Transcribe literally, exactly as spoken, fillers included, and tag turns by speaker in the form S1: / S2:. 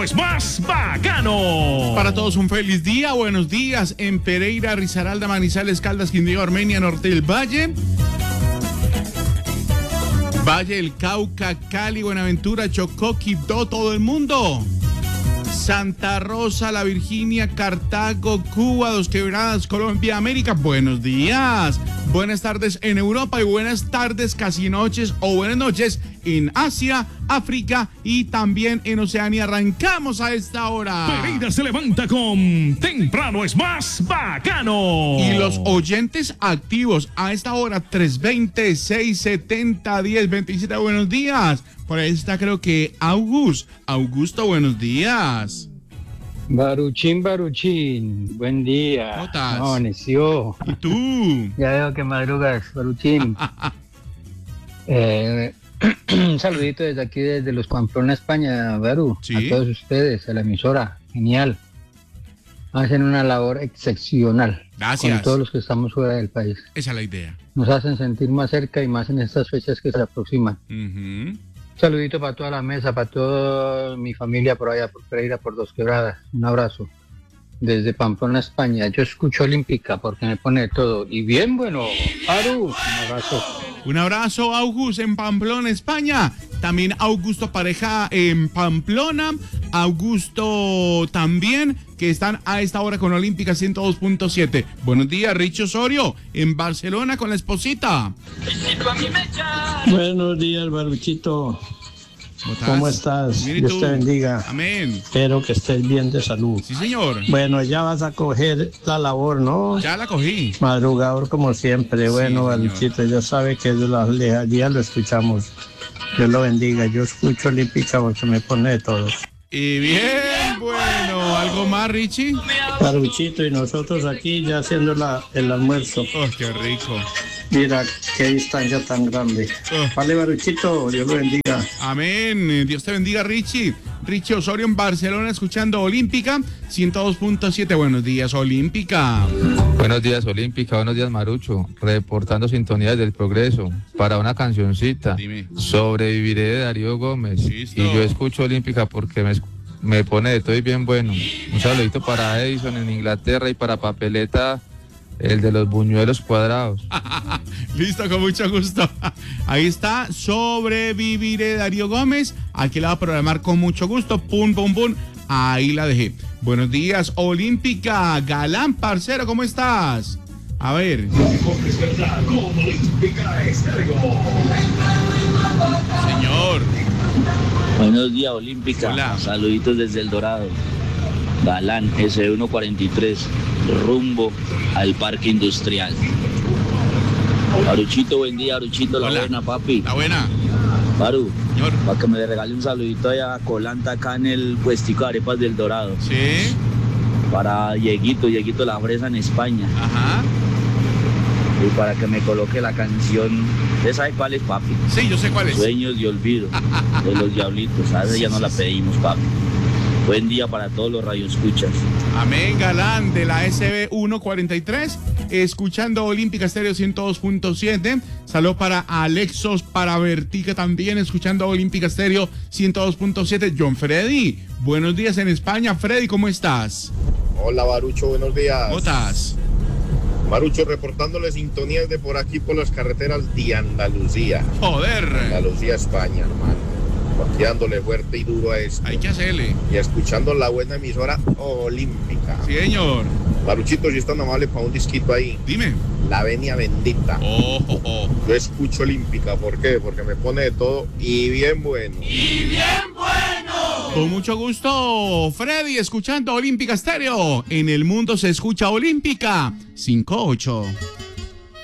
S1: es más bacano.
S2: Para todos un feliz día, buenos días en Pereira, Risaralda, Manizales, Caldas, Quindío, Armenia, Norte del Valle, Valle del Cauca, Cali, Buenaventura, Chocó, Quibdó, todo el mundo. Santa Rosa, La Virginia, Cartago, Cuba, Dos Quebradas, Colombia, América. Buenos días. Buenas tardes en Europa y buenas tardes, casi noches o buenas noches en Asia, África y también en Oceanía. Arrancamos a esta hora.
S1: Pereira se levanta con Temprano es más bacano.
S2: Y los oyentes activos a esta hora, tres veinte, seiscientos setenta, diez veintisiete. Buenos días. Por ahí está, creo que August. Augusto, buenos días.
S3: Baruchín, Baruchín, buen día.
S2: ¿Cómo estás?
S3: No, amaneció.
S2: ¿Y tú?
S3: Ya veo que madrugas, Baruchín. eh, un saludito desde aquí, desde los Pamplona, España, Baru.
S2: ¿Sí?
S3: A todos ustedes, a la emisora. Genial. Hacen una labor excepcional.
S2: Gracias.
S3: Con todos los que estamos fuera del país.
S2: Esa es la idea.
S3: Nos hacen sentir más cerca y más en estas fechas que se aproximan.
S2: Uh-huh.
S3: Un saludito para toda la mesa, para toda mi familia por allá, por Pereira, por Dos Quebradas. Un abrazo. Desde Pamplona, España. Yo escucho Olímpica porque me pone todo. Y bien bueno. Aru, un abrazo.
S2: Un abrazo, Augusto, en Pamplona, España. También Augusto Pareja en Pamplona. Augusto también, que están a esta hora con Olímpica ciento dos punto siete. Buenos días, Rich Osorio, en Barcelona con la esposita.
S4: Buenos días, Baruchito. ¿Cómo estás?
S2: Bien, ¿y
S4: Dios
S2: tú?
S4: te bendiga.
S2: Amén.
S4: Espero que estés bien de salud.
S2: Sí, señor.
S4: Bueno, ya vas a coger la labor, ¿no?
S2: Ya la cogí.
S4: Madrugador como siempre.
S2: Sí,
S4: Bueno,
S2: señor.
S4: Baruchito, ya sabe que de la lejanía lo escuchamos. Dios lo bendiga. Yo escucho Olímpica porque me pone de todo.
S2: Y bien, bueno. ¿Algo más, Richie?
S4: Baruchito, y nosotros aquí ya haciendo la, el almuerzo.
S2: Oh, qué rico.
S4: Mira qué distancia tan grande.
S2: Oh.
S4: Vale, Baruchito, Dios lo bendiga.
S2: Amén. Dios te bendiga, Richie. Richie Osorio en Barcelona escuchando Olímpica ciento dos punto siete. Buenos días, Olímpica.
S5: Buenos días, Olímpica. Buenos días, Marucho. Reportando sintonías del progreso para una cancioncita.
S2: Dime.
S5: Sobreviviré de Darío Gómez.
S2: Listo.
S5: Y yo escucho Olímpica porque me, me pone de todo y bien bueno. Un saludito para Edison en Inglaterra y para Papeleta, el de los buñuelos cuadrados.
S2: Listo, con mucho gusto. Ahí está, Sobreviviré, Darío Gómez. Aquí la va a programar con mucho gusto. Pum, pum, pum. Ahí la dejé. Buenos días, Olímpica. Galán, parcero, ¿cómo estás? A ver. Señor.
S6: Buenos días, Olímpica.
S2: Hola.
S6: Saluditos desde El Dorado. Galán, ese uno cuarenta y tres, rumbo al Parque Industrial. Baruchito, buen día, Baruchito, la
S2: Hola.
S6: buena, papi.
S2: La buena.
S6: Baru,
S2: Señor.
S6: para que me le regale un saludito allá a Colanta, acá en el puestico de arepas del Dorado.
S2: Sí.
S6: Para Dieguito, Dieguito La Fresa en España.
S2: Ajá.
S6: Y para que me coloque la canción, ¿usted sabe cuál es, papi?
S2: Sí, yo sé cuál es.
S6: Sueños de olvido, de los Diablitos. A veces ya no la pedimos, papi. Buen día para todos los radioescuchas.
S2: Amén, Galán de la S B ciento cuarenta y tres, escuchando Olímpica Estéreo ciento dos punto siete. Saludos para Alexos, para Vertica también, escuchando Olímpica Estéreo ciento dos punto siete. John Freddy, buenos días en España. Freddy, ¿cómo estás?
S7: Hola, Barucho, buenos días.
S2: ¿Cómo estás?
S7: Barucho, reportándole sintonías de por aquí por las carreteras de Andalucía.
S2: Joder,
S7: Andalucía, España, hermano. Aquí dándole fuerte y duro a esto.
S2: hay que hacerle.
S7: Y escuchando la buena emisora Olímpica.
S2: Sí, señor.
S7: Baruchito, si es tan amable para un disquito ahí.
S2: Dime.
S7: La Venia Bendita.
S2: Oh, oh, oh.
S7: Yo escucho Olímpica, ¿por qué? Porque me pone de todo y bien bueno.
S2: Con mucho gusto, Freddy, escuchando Olímpica Estéreo. En el mundo se escucha Olímpica cinco ocho.